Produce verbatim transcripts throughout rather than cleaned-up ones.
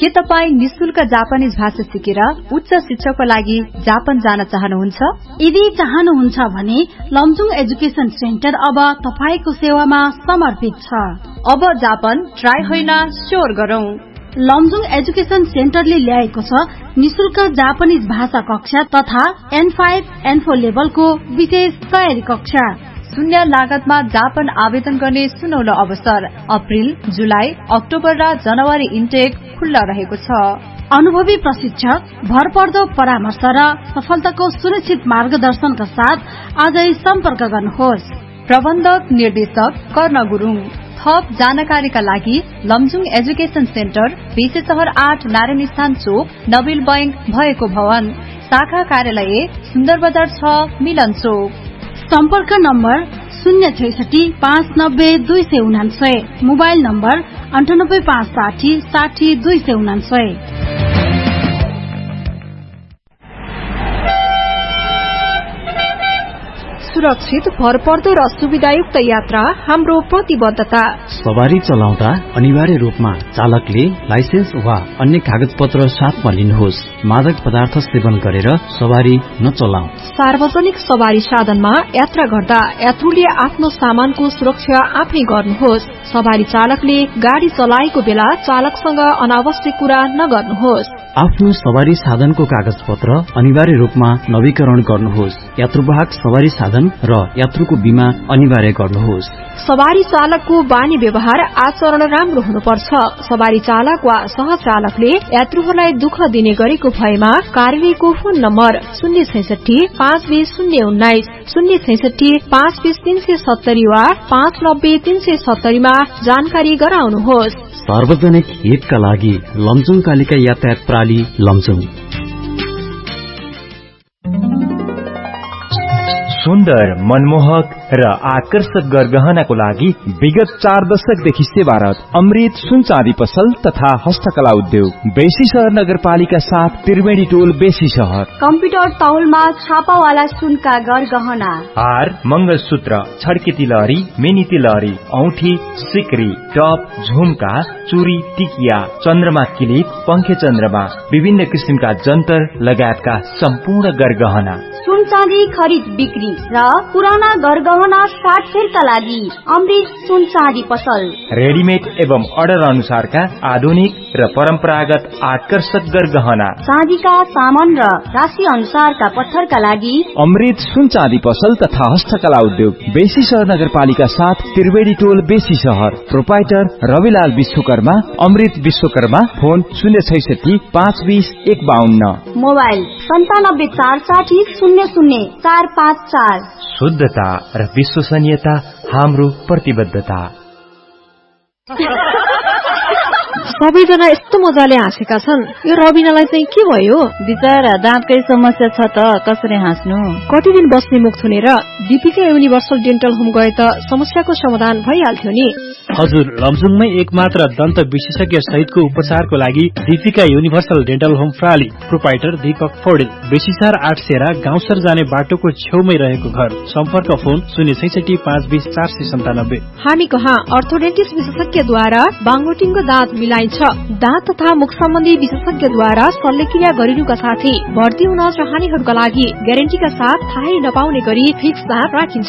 के तपाईँ निशुल्क जापानिज भाषा सिकेर उच्च शिक्षाको लागि जापान जान चाहनुहुन्छ? यदि चाहनुहुन्छ भने लमजुङ एजुकेशन सेन्टर अब तपाईको सेवामा समर्पित छ। अब जापान ट्राई होइन स्योर गरौं। लमजुङ एजुकेशन सेन्टरले ल्याएको छ निशुल्क जापानिज भाषा कक्षा तथा एन फाइभ एन फोर लेभलको विशेष तयारी कक्षा। शून्य लागतमा जापान आवेदन गर्ने सुनौलो अवसर। अप्रिल, जुलाई, अक्टोबर र जनवरी इन्टेक खुल्ला रहेको छ। अनुभवी प्रशिक्षक, भरपर्दो परामर्श र सफलताको सुनिश्चित मार्गदर्शनका साथ आजै सम्पर्क गर्नुहोस्। प्रबन्धक निर्देशक कर्ण गुरुङ। थप जानकारीका लागि लमजुङ एजुकेशन सेन्टर बेसी शहर आठ नारायण स्थान चोक नबिल बैंक भएको भवन, शाखा कार्यालय सुन्दर बजार छ मिलन चोक। सम्पर्क नम्बर शून्य छैसठी पाँच नब्बे दुई सय उनान्सय, मोबाइल नम्बर अन्ठानब्बे पाँच साठी साठी दुई सय उनान्सय। सुरक्षित, भरपर्दो र सुविधायुक्त यात्रा हाम्रो प्रतिबद्धता। सवारी चलाउँदा अनिवार्य रूपमा चालकले लाइसेन्स वा अन्य कागज पत्र साथमा लिनुहोस्। मादक पदार्थ सेवन गरेर सवारी नचलाऊ। सार्वजनिक सवारी साधनमा यात्रा गर्दा यात्रुले आफ्नो सामानको सुरक्षा आफै गर्नुहोस्। सवारी चालकले गाडी चलाएको बेला चालकसँग अनावश्यक कुरा नगर्नुहोस्। आफ्नो सवारी साधनको कागज पत्र अनिवार्य रूपमा नवीकरण गर्नुहोस्। यात्रुवाहक सवारी साधन र यात्रुको बीमा अनिवार्य गर्नुहोस्। सवारी चालकको बानी व्यवहार आचरण राम्रो हुनुपर्छ। सवारी चालक वा सहचालकले यात्रुहरूलाई दुःख दिने गरेको भएमा कार्यालयको फोन नम्बर शून्य छैसठी पाँच बीस शून्य उन्नाइस, शून्य छैसठी पाँच बीस तीन सय सत्तरी वा पाँच नब्बे तीन सय सत्तरीमा जानकारी गराउनुहोस्। सार्वजनिक हितका लागि लमजुङ कालिका यातायात प्रणाली लमजुङ। सुन्दर, मनमोहक र आकर्षक गरगहनाको लागि विगत चार दशकदेखि सेवारत अमृत सुन चाँदी पसल तथा हस्तकला उद्योग बेसी शहर नगरपालिका साथ त्रिवेणी टोल बेसी शहर। कम्प्युटर तौलमा छापावाला सुनका गरगहना, हार, मंगलसूत्र, छड्के तिलहरी, मिनी तिलहरी, औठी, सिक्री, टप, झुमका, चुरी, टिकिया, चन्द्रमा किलिप, पंखे चन्द्रमा, विभिन्न किसिमका जन्तर लगायतका सम्पूर्ण गरगहना। सुन चाँदी खरिद बिक्री र पुराना गरगहना साटफेरका लागि अमृत सुन चाँदी पसल। रेडीमेड एवं अर्डर अनुसारका आधुनिक र परम्परागत आकर्षक गरगहना, चाँदीका सामान र राशि अनुसारका पत्थरका लागि अमृत सुन चाँदी पसल तथा हस्तकला उद्योग बेसी शहर नगरपालिका साथ त्रिवेणी टोल बेसी शहर। प्रोपाइटर रविलाल विश्वकर्मा, अमृत विश्वकर्मा। फोन शून्य छैसठी पाँच बीस एक बाहन्न, मोबाइल सन्तानब्बे चार साठी शून्य शून्य चार पाँच चार। शुद्धता र विश्वसनीयता हाम्रो प्रतिबद्धता। सबैजना यस्तो मजाले हाँसेका छन्, यो रबिनालाई चाहिँ के भयो? बिचारा दाँतकै समस्या छ त कसरी हाँस्नु? कति दिन बस्ने मुख थुनेर दीपिका युनिभर्सल डेन्टल होम गए त समस्याको समाधान भइहाल्थ्यो नि। हजुर, लमजुङमै एकमात्र दन्त विशेषज्ञ सहितको उपचारको लागि Deepika universal dental home प्राली। Proprietor Deepak Paudel, बेसीसार आठ सेरा गाउँसर जाने बाटोको छेउमै रहेको घर। सम्पर्क फोन शून्य छैसठी पाँच बीस चार सय सन्तानब्बे। हामी कहाँ अर्थोडेन्टिस्ट विशेषज्ञद्वारा बाङ्गोटिङको दाँत मिलाइन्छ। दाँत तथा मुख सम्बन्धी विशेषज्ञद्वारा शल्यक्रिया गरिनुका साथै भर्ती हुन चाहनेहरूका लागि ग्यारेन्टीका साथ थाहै नपाउने गरी फिक्स दाँत राखिन्छ।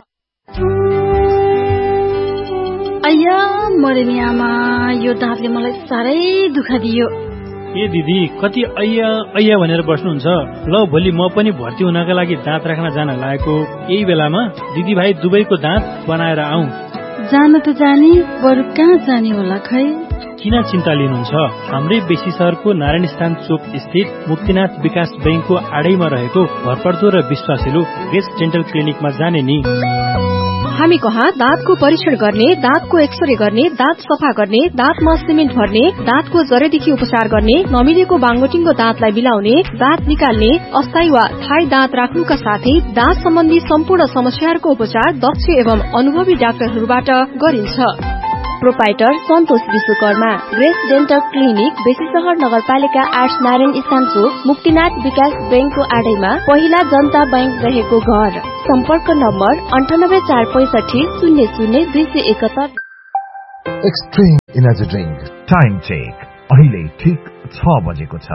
अय्या मरे नि आमा, यो दाँतले मलाई साह्रै दुःख दियो। ए दिदी, कति अय्या अय्या भनेर बस्नुहुन्छ? ल, भोलि म पनि भर्ती हुनका लागि दाँत राख्न जान लागेको यही बेलामा दिदी भाइ दुबईको दाँत बनाएर आऊ। जान त जाने, बरु कहाँ जाने होला खै? किन चिन्ता लिनुहुन्छ? हाम्रै बेसी शहरको नारायण स्थान चोक स्थित मुक्तिनाथ विकास बैंकको आडैमा रहेको भरपर्दो र विश्वासिलो बेस्ट डेन्टल क्लिनिकमा जाने नि। हामी कहाँ दाँतको परीक्षण गर्ने, दाँतको एक्सरे गर्ने, दाँत सफा गर्ने, दाँतमा सिमेन्ट भर्ने, दाँतको जरेदेखि उपचार गर्ने, नमिलेको बाङ्गोटिङको दाँतलाई मिलाउने, दाँत निकाल्ने, अस्थायी वा थायी दाँत राख्नुका साथै दाँत सम्बन्धी सम्पूर्ण समस्याहरूको उपचार दक्ष एवं अनुभवी डाक्टरहरूबाट गरिन्छ। प्रोपाइटर सन्तोष विश्वकर्मा, ग्रेस डेन्टल क्लिनिक, बेसी शहर नगरपालिका आठ नारायण स्थान चोक, मुक्तिनाथ विकास बैंकको आडैमा पहिला जनता बैंक रहेको घर। सम्पर्क नम्बर अन्ठानब्बे चार पैसठी शून्य शून्य दुई सय एकहत्तर। Extreme Energy Drink, Time Take, अहिले ठिक छ बजेको छ।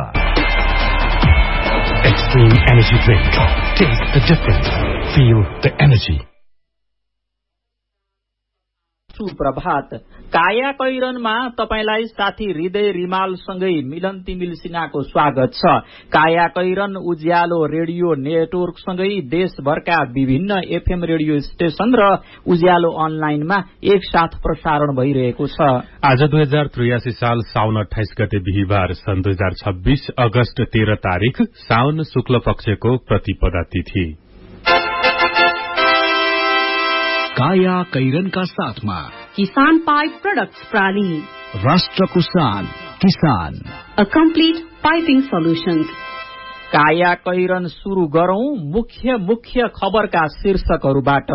Extreme Energy Drink. Taste the difference. Feel the energy. सुप्रभात। काया कैरनमा तपाईलाई साथी हृदय रिमालसँगै मिलन तिमिल सिन्हाको स्वागत छ। काया कैरन उज्यालो रेडियो नेटवर्कसँगै देशभरका विभिन्न एफएम रेडियो स्टेशन र उज्यालो अनलाइनमा एकसाथ प्रसारण भइरहेको छ। आज दुई हजार त्रियासी साल साउन अठाइस गते बिहिबार सन् दुई हजार छब्बीस अगस्त तेह्र तारीक साउन शुक्ल पक्षको प्रतिपदा तिथि। काया कैरनका साथमा किसान पाइप प्रोडक्ट्स प्राली, राष्ट्रको शान किसान, अ कम्प्लिट पाइपिङ सोल्युशन्स। काया कैरन सुरु गरौं मुख्य मुख्य खबरका शीर्षकहरूबाट।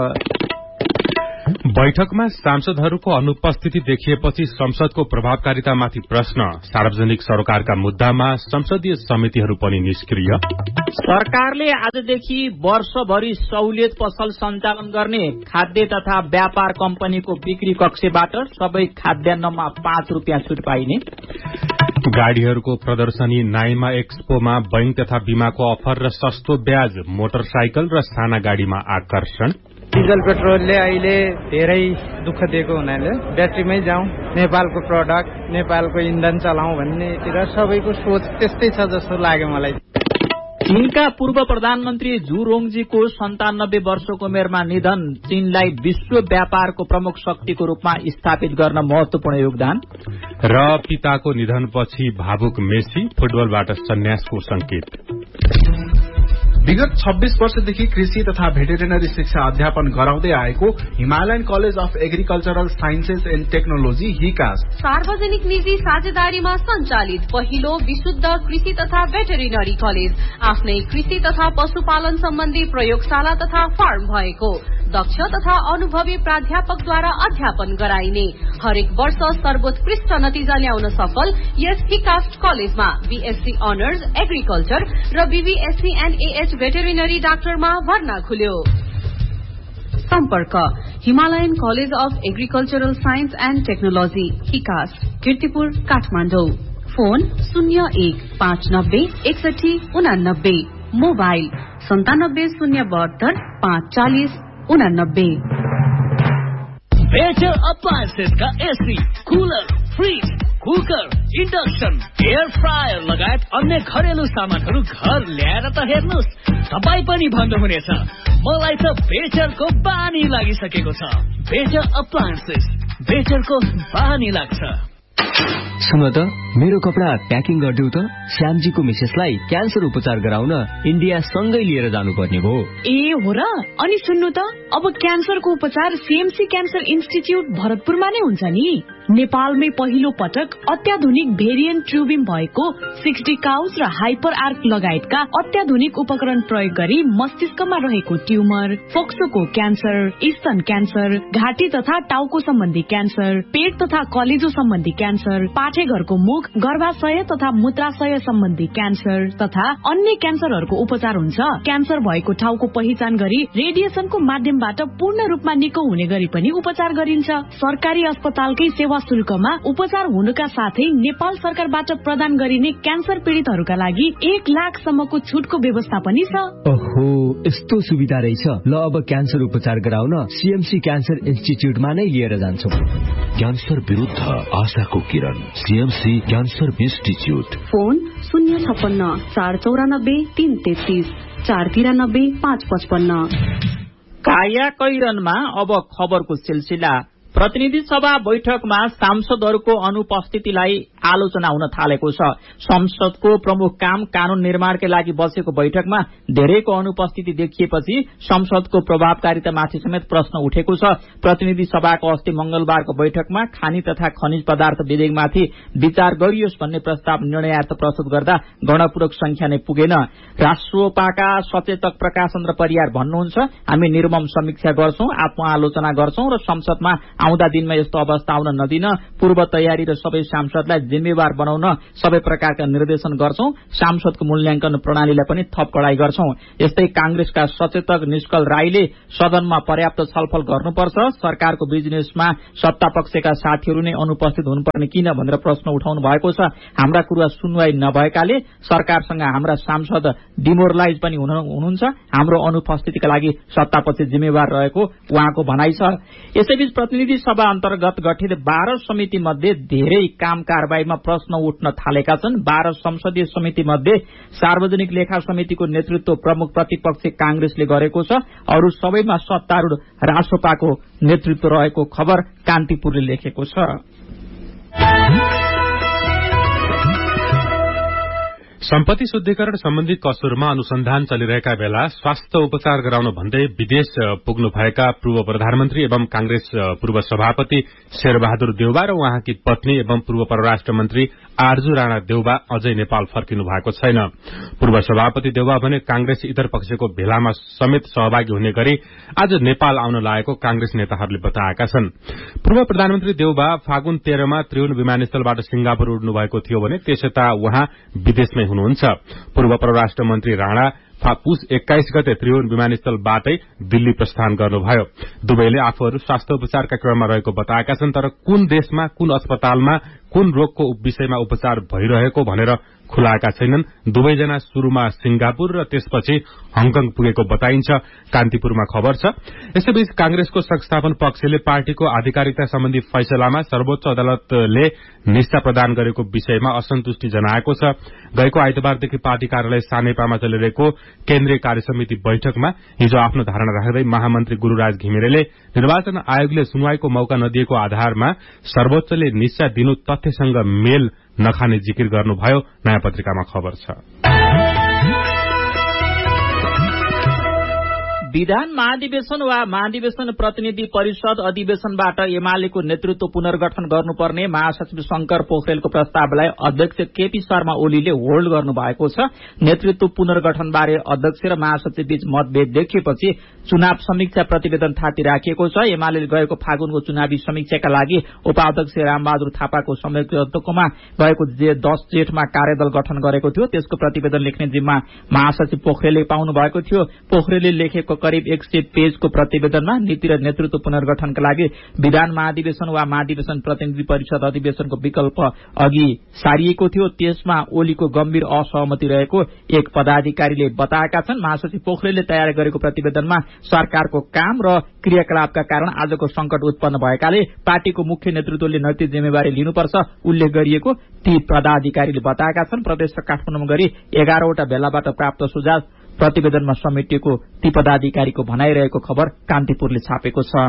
बैठकमा सांसदहरूको अनुपस्थिति देखिएपछि संसदको प्रभावकारितामाथि प्रश्न। सार्वजनिक सरोकारका मुद्दामा संसदीय समितिहरू पनि निष्क्रिय। सरकारले आजदेखि वर्षभरि सहुलियत पसल सञ्चालन गर्ने खाद्य तथा व्यापार कम्पनीको बिक्री कक्षबाट सबै खाद्यान्नमा पाँच रुपियाँ छुट पाइने। गाड़ीहरूको प्रदर्शनी नाइमा एक्सपोमा बैंक तथा बीमाको अफर र सस्तो ब्याज, मोटरसाइकल र साना गाड़ीमा आकर्षण। डिजल पेट्रोलले अहिले धेरै दुःख दिएको हुनाले ब्याट्रीमै जाउँ, नेपालको प्रडक्ट नेपालको इन्धन चलाउँ भन्नेतिर सबैको सोच त्यस्तै छ जस्तो लाग्यो मलाई। चीनका पूर्व प्रधानमन्त्री जू रोङजीको सन्तानब्बे वर्षको उमेरमा निधन। चीनलाई विश्व व्यापारको प्रमुख शक्तिको रूपमा स्थापित गर्न महत्वपूर्ण योगदान। र पिताको निधनपछि भावुक मेसी, फुटबलबाट सन्यासको संकेत। विगत छब्बीस वर्षदेखि कृषि तथा भेटेरिनरी शिक्षा अध्यापन गराउँदै आएको Himalayan college of agricultural sciences and technology हिकास सार्वजनिक निजी साझेदारीमा सञ्चालित पहिलो विशुद्ध कृषि तथा भेटेरिनरी कलेज। आफ्नै कृषि तथा पशुपालन सम्बन्धी प्रयोगशाला तथा फार्म भएको, दक्ष तथा अनुभवी प्राध्यापकद्वारा अध्यापन गराइने, हरेक वर्ष सर्वोत्कृष्ट नतिजा ल्याउन सफल यस हिकास्ट कलेजमा बीएससी अनर्स एग्रिकल्चर र बीबीएससी एनएएच भेटेरिनरी डाक्टरमा भर्ना खुल्यो। सम्पर्क Himalayan college of agricultural science and technology हिकास, Kirtipur, Kathmandu. Phone शून्य एक पाँच नब्बे एकसठी उनानब्बे, मोबाइल सन्तानब्बे शून्य बहत्तर पाँच चालिस उनानब्बे। Better अप्लायन्सेसका AC, cooler, fridge, cooker, induction, air fryer लगायत अन्य घरेलु सामानहरू घर ल्याएर त हेर्नुहोस्, तपाईँ पनि भन्नुहुनेछ मलाई त बेटरको बानी लागिसकेको छ। बेटर अप्लायन्सेस, बेटरको बानी लाग्छ। सुन त, मेरो कपडा प्याकिङ गरिदेऊ त। श्यामजीको मिसेसलाई क्यान्सर उपचार गराउन इन्डिया सँगै लिएर जानुपर्ने भयो। ए हो र? अनि सुन्नु त, अब क्यान्सरको उपचार सीएमसी क्यान्सर इन्स्टिच्युट भरतपुरमा नै हुन्छ नि। नेपालमै पहिलो पटक अत्याधुनिक भेरिएन्ट ट्युबिङ भएको सिक्सटी काउज र हाइपर आर्क लगायतका अत्याधुनिक उपकरण प्रयोग गरी मस्तिष्कमा रहेको ट्युमर, फोक्सोको क्यान्सर, स्तन क्यान्सर, घाँटी तथा टाउको सम्बन्धी क्यान्सर, पेट तथा कलेजो सम्बन्धी क्यान्सर, पाठेघरको मुख, गर्भाशय तथा मूत्राशय सम्बन्धी क्यान्सर तथा अन्य क्यान्सरहरूको उपचार हुन्छ। क्यान्सर भएको ठाउँको पहिचान गरी रेडिएसनको माध्यमबाट पूर्ण रूपमा निको हुने गरी पनि उपचार गरिन्छ। सरकारी अस्पतालकै सेवा शुल्कमा उपचार हुनुका साथै नेपाल सरकारबाट प्रदान गरिने क्यान्सर पीड़ितहरूका लागि एक लाखसम्मको छुटको व्यवस्था पनि छ। ओहो, यस्तो सुविधा रहेछ। ल, अब क्यान्सर उपचार गराउन सीएमसी क्यान्सर इन्स्टिच्युटमा नै लिएर जान्छौ। क्यान्सर विरुद्ध आशाको किरण, सीएमसी क्यान्सर इन्स्टिच्युट। फोन शून्य छप्पन्न चार चौरानब्बे तीन तेत्तीस, चार तिरानब्बे पाँच पचपन्न। काया कैरनमा अब खबरको सिलसिला। प्रतिनिधि सभा बैठकमा सांसदहरूको अनुपस्थितिलाई आलोचना हुन थालेको छ। संसदको प्रमुख काम कानून निर्माणकै लागि बसेको बैठकमा धेरैको अनुपस्थिति देखिएपछि संसदको प्रभावकारितामाथि समेत प्रश्न उठेको छ। प्रतिनिधि सभाको अस्ति मंगलबारको बैठकमा खानी तथा खनिज पदार्थ विधेयकमाथि विचार गरियोस् भन्ने प्रस्ताव निर्णयार्थ प्रस्तुत गर्दा गणपूरक संख्या नै पुगेन। राष्ट्रपाका सचेतक प्रकाश चन्द्र परियार भन्नुहुन्छ, हामी निर्मम समीक्षा गर्छौं, आत्मआलोचना गर्छौं र संसदमा आउँदा दिनमा यस्तो अवस्था आउन नदिन पूर्व तयारी र सबै सांसदलाई जिम्मेवार बनाउन सबै प्रकारका निर्देशन गर्छौं। सांसदको मूल्याङ्कन प्रणालीलाई पनि थप कडाई गर्छौं। यस्तै कांग्रेसका सचेतक निष्कल राईले सदनमा पर्याप्त छलफल गर्नुपर्छ, सरकारको बिजनेसमा सत्तापक्षका साथीहरू नै अनुपस्थित हुनुपर्ने किन भनेर प्रश्न उठाउनु भएको छ। हाम्रा कुरा सुनवाई नभएकाले सरकारसँग हाम्रा सांसद डिमोरलाइज पनि हुनुहुन्छ। हाम्रो अनुपस्थितिका लागि सत्तापक्ष जिम्मेवार रहेको उहाँको भनाइ छ। यसैबीच प्रतिनिधि सभा अन्तर्गत गठित बाह्र समिति मध्ये धेरै काम कारबाहीमा प्रश्न उठ्न थालेका छन्। बाह्र संसदीय समिति मध्ये सार्वजनिक लेखा समितिको नेतृत्व प्रमुख प्रतिपक्षी कांग्रेसले गरेको छ। अरू सबैमा सत्तारूढ रासोपाको नेतृत्व रहेको खबर कान्तिपुरले लेखेको छ। सम्पत्ति शुद्धिकरण सम्बन्धी कसुरमा अनुसन्धान चलिरहेका बेला स्वास्थ्य उपचार गराउन भन्दै विदेश पुग्नु भएका पूर्व प्रधानमन्त्री एवं कांग्रेस पूर्व सभापति शेरबहादुर देउबा र उहाँकी पत्नी एवं पूर्व परराष्ट्र मन्त्री आरजू राणा देउबा अझै नेपाल फर्किनु भएको छैन। पूर्व सभापति देउबा भने कांग्रेस इतर पक्षको भेलामा समेत सहभागी हुने गरी आज नेपाल आउन लागेको कांग्रेस नेताहरूले बताएका छन्। पूर्व प्रधानमन्त्री देउबा फागुन तेह्रमा त्रिभुवन विमानस्थलबाट सिंगापुर उड्नु भएको थियो भने त्यसयता उहाँ विदेशमै हुनुहुन्छ। पूर्व परराष्ट्र मन्त्री राणा पुस एक्काइस गते त्रिभुवन विमानस्थलबाटै दिल्ली प्रस्थान गर्नुभयो। दुवैले आफूहरू स्वास्थ्य उपचारका क्रममा रहेको बताएका छन्, तर कुन देशमा कुन अस्पतालमा कुन रोगको विषयमा उपचार भइरहेको भनेर खुलाएका छैनन्। दुवैजना शुरूमा सिंगापुर र त्यसपछि हङकङ पुगेको बताइन्छ। कान्तिपुरमा खबर छ। यसैबीच कांग्रेसको संस्थापन पक्षले पार्टीको आधिकारिकता सम्बन्धी फैसलामा सर्वोच्च अदालतले निष्ठा प्रदान गरेको विषयमा असन्तुष्टि जनाएको छ। गएको आइतबारदेखि पार्टी कार्यालय सानेपामा चलिरहेको केन्द्रीय कार्यसमिति बैठकमा हिजो आफ्नो धारणा राख्दै महामन्त्री गुरूराज घिमिरेले निर्वाचन आयोगले सुनवाईको मौका नदिएको आधारमा सर्वोच्चले निष्ठा दिनु तथ्यसँग मेल नखाने जिकिर गर्नुभयो। नयाँ पत्रिकामा खबर छ। विधान महाधिवेशन वा महाधिवेशन प्रतिनिधि परिषद अधिवेशनबाट एमालेको नेतृत्व पुनर्गठन गर्नुपर्ने महासचिव शंकर पोखरेलको प्रस्तावलाई अध्यक्ष केपी शर्मा ओलीले होल्ड गर्नु भएको छ। नेतृत्व पुनर्गठनबारे अध्यक्ष र महासचिव बीच मतभेद देखिएपछि चुनाव समीक्षा प्रतिवेदन थाती राखिएको छ। एमाले गएको फागुनको चुनावी समीक्षाका लागि उपाध्यक्ष रामबहादुर थापाको संयोजकत्वमा गएको दश जेठमा कार्यदल गठन गरेको थियो। त्यसको प्रतिवेदन लेख्ने जिम्मा महासचिव पोखरेलले पाउनु भएको थियो। पोखरेलले लेखेको करिब एक सय पेजको प्रतिवेदनमा नीति र नेतृत्व पुनर्गठनका लागि विधान महाधिवेशन वा महाधिवेशन प्रतिनिधि परिषद अधिवेशनको विकल्प अघि सारिएको थियो। त्यसमा ओलीको गम्भीर असहमति रहेको एक पदाधिकारीले बताएका छन्। महासचिव पोखरेलले तयार गरेको प्रतिवेदनमा सरकारको काम र क्रियाकलापका कारण आजको संकट उत्पन्न भएकाले पार्टीको मुख्य नेतृत्वले नैतिक जिम्मेवारी लिनुपर्छ उल्लेख गरिएको ती पदाधिकारीले बताएका छन्। प्रदेश र काठमाडौँमा गरी एघारवटा भेलाबाट प्राप्त सुझाव प्रतिवेदनमा समेटिएको ती पदाधिकारीको भनाइरहेको खबर कान्तिपुरले छापेको छ।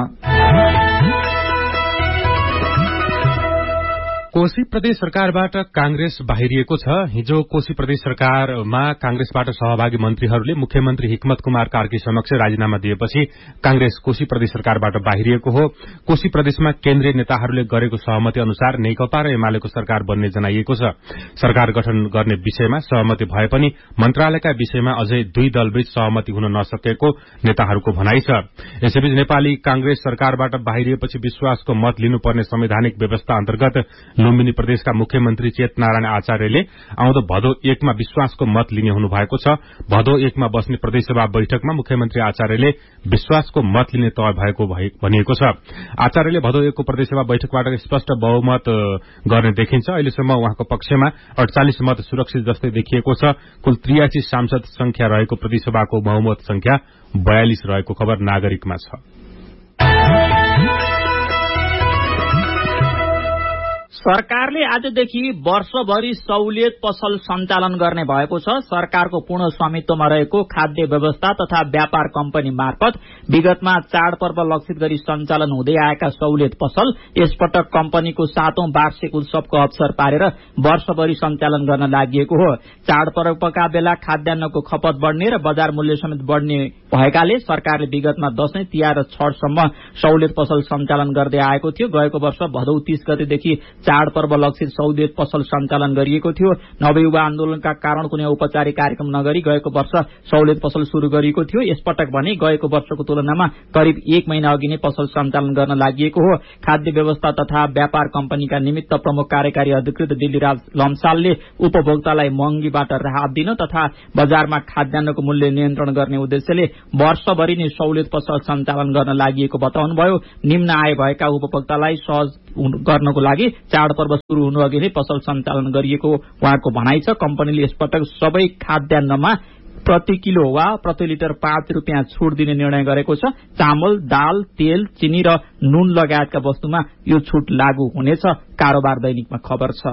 कोशी प्रदेश सरकारबाट कांग्रेस बाहिरिएको छ। हिजो कोशी प्रदेश सरकारमा कांग्रेसबाट सहभागी मन्त्रीहरूले मुख्यमन्त्री हिक्मत कुमार कार्की समक्ष राजीनामा दिएपछि कांग्रेस कोशी प्रदेश सरकारबाट बाहिरिएको हो। कोशी प्रदेशमा केन्द्रीय नेताहरूले गरेको सहमति अनुसार नेकपा र एमालेको सरकार बन्ने जनाइएको छ। सरकार गठन गर्ने विषयमा सहमति भए पनि मन्त्रालयका विषयमा अझै दुई दलबीच सहमति हुन नसकेको नेताहरूको भनाइ छ। यसैबीच नेपाली कांग्रेस सरकारबाट बाहिरिएपछि विश्वासको मत लिनुपर्ने संवैधानिक व्यवस्था अन्तर्गत लुम्बिनी प्रदेशका मुख्यमन्त्री चेतनारायण आचार्यले आउँदो भदौ एकमा विश्वासको मत लिने हुनु भएको छ। भदौ एकमा बस्ने प्रदेशसभा बैठकमा मुख्यमन्त्री आचार्यले विश्वासको मत लिने तय भएको भनिएको छ। आचार्यले भदौ एकको प्रदेशसभा बैठकबाट स्पष्ट बहुमत गर्ने देखिन्छ। अहिलेसम्म उहाँको पक्षमा अडचालिस मत सुरक्षित जस्तै देखिएको छ। कुल त्रियासी सांसद संख्या रहेको प्रदेशसभाको बहुमत संख्या बयालिस रहेको खबर नागरिकमा छ। सरकारले आजदेखि वर्षभरि सहुलियत पसल सञ्चालन गर्ने भएको छ। सरकारको पूर्ण स्वामित्वमा रहेको खाद्य व्यवस्था तथा व्यापार कम्पनी मार्फत विगतमा चाडपर्व लक्षित गरी सञ्चालन हुँदै आएका सहुलियत पसल यसपटक कम्पनीको सातौं वार्षिक उत्सवको अवसर पारेर वर्षभरि सञ्चालन गर्न लागि हो। चाडपर्वका बेला खाद्यान्नको खपत बढ्ने र बजार मूल्य समेत बढ्ने भएकाले सरकारले विगतमा दशैं तिहार र छठसम्म सहुलियत पसल सञ्चालन गर्दै आएको थियो। गएको वर्ष भदौ तीस गतेदेखि चाडपर्व लक्षित सहुलियत पसल सञ्चालन गरिएको थियो। नवयुवा आन्दोलनका कारण कुनै औपचारिक कार्यक्रम नगरी गएको वर्ष सहुलियत पसल शुरू गरिएको थियो। यसपटक भने गएको वर्षको तुलनामा करिब एक महिना अघि नै पसल सञ्चालन गर्न लागि हो। खाद्य व्यवस्था तथा व्यापार कम्पनीका निमित्त प्रमुख कार्यकारी अधिकृत दिल्लीराज लम्सालले उपभोक्तालाई महँगीबाट राहत दिन तथा बजारमा खाद्यान्नको मूल्य नियन्त्रण गर्ने उद्देश्यले वर्षभरि नै सहुलियत पसल सञ्चालन गर्न लागि बताउनुभयो। निम्न आय भएका उपभोक्तालाई सहज गर्नको लागि चाडपर्व शुरू हुनु अघि नै पसल सञ्चालन गरिएको उहाँको भनाइ छ। कम्पनीले यसपटक सबै खाद्यान्नमा प्रति किलो वा प्रति लिटर पाँच रुपियाँ छुट दिने निर्णय गरेको छ। चामल, दाल, तेल, चिनी र नुन लगायतका वस्तुमा यो छुट लागू हुनेछ। कारोबार दैनिकमा खबर छ।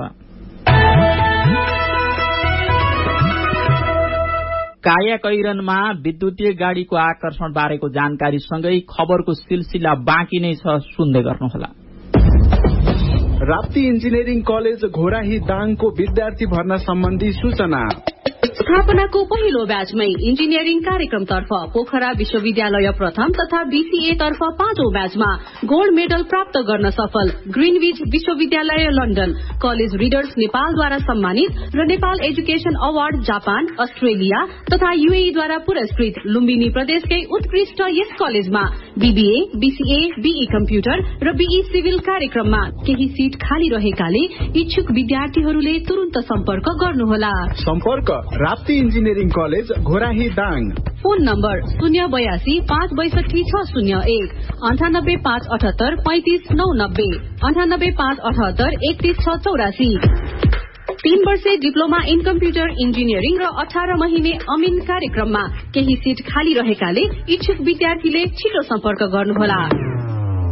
काया कैरनमा विद्युतीय गाड़ीको आकर्षण बारेको जानकारी सँगै खबरको सिलसिला बाँकी नै छ, सुन्दै गर्नुहोला। राप्ती इन्जिनियरिङ कलेज घोराही दाङको विद्यार्थी भर्ना सम्बन्धी सूचना। स्थापनाको पहिलो ब्याचमै इन्जिनियरिङ कार्यक्रमतर्फ पोखरा विश्वविद्यालय प्रथम तथा बीसीए तर्फ पाँचौं ब्याचमा गोल्ड मेडल प्राप्त गर्न सफल ग्रीनविच विश्वविद्यालय लन्डन, कलेज रिडर्स नेपालद्वारा सम्मानित र Nepal education award Japan, Australia तथा यूएईद्वारा पुरस्कृत लुम्बिनी प्रदेशकै उत्कृष्ट यस कलेजमा बीबीए, बीसीए, बीई कम्प्युटर र बीई सिभिल कार्यक्रममा केही सीट खाली रहेकाले इच्छुक विद्यार्थीहरूले तुरन्त सम्पर्क गर्नुहोला। सम्पर्क Rapti engineering college Ghorahi Dang. Phone number शून्य बयासी पाँच बैसठी छ शून्य एक अन्ठानब्बे पाँच अठहत्तर पैंतिस नौ नब्बे अन्ठानब्बे पाँच अठहत्तर एकतीस छ चौरासी। तीन वर्षे डिप्लोमा इन कम्प्युटर इन्जिनियरिङ र अठार महिने अमिन कार्यक्रममा केही सीट खाली रहेकाले इच्छुक विद्यार्थीले छिटो सम्पर्क गर्नुहोला।